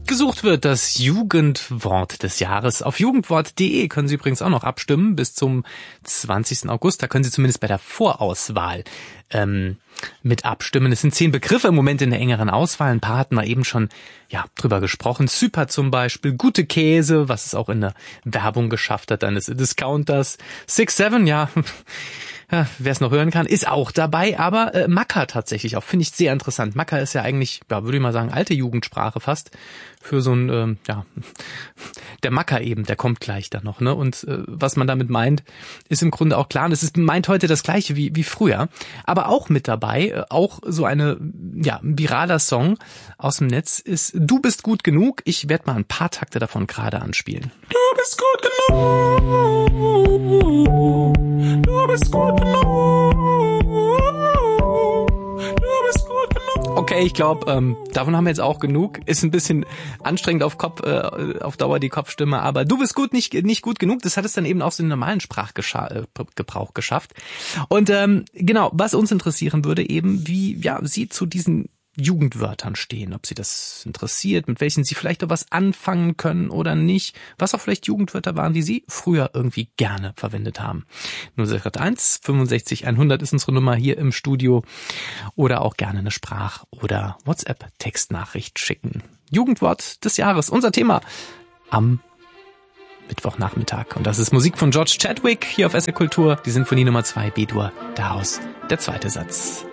Gesucht wird das Jugendwort des Jahres. Auf jugendwort.de können Sie übrigens auch noch abstimmen bis zum 20. August. Da können Sie zumindest bei der Vorauswahl mit abstimmen. Es sind 10 Begriffe im Moment in der engeren Auswahl. Ein paar hatten wir eben schon drüber gesprochen. Zyper zum Beispiel, gute Käse, was es auch in der Werbung geschafft hat, eines Discounters. 6-7, wer es noch hören kann, ist auch dabei, aber Macker tatsächlich auch, finde ich sehr interessant. Macker ist ja eigentlich, würde ich mal sagen, alte Jugendsprache fast, für so ein, der Macker eben, der kommt gleich dann noch, ne? Und was man damit meint, ist im Grunde auch klar, und es meint heute das Gleiche wie früher, aber auch mit dabei, auch so ein viraler Song aus dem Netz ist Du bist gut genug. Ich werde mal ein paar Takte davon gerade anspielen. Du bist gut genug. Du bist gut genug. Du bist gut genug. Okay, ich glaube, davon haben wir jetzt auch genug. Ist ein bisschen anstrengend auf Dauer die Kopfstimme, aber du bist nicht gut genug. Das hat es dann eben auch so in den normalen Sprachgebrauch geschafft. Und genau, was uns interessieren würde eben, wie Sie zu diesen Jugendwörtern stehen, ob Sie das interessiert, mit welchen Sie vielleicht auch was anfangen können oder nicht, was auch vielleicht Jugendwörter waren, die Sie früher irgendwie gerne verwendet haben. 061 65 100 ist unsere Nummer hier im Studio oder auch gerne eine Sprach- oder WhatsApp-Textnachricht schicken. Jugendwort des Jahres, unser Thema am Mittwochnachmittag. Und das ist Musik von George Chadwick hier auf SR Kultur, die Sinfonie Nummer 2 B-Dur, daraus der zweite Satz.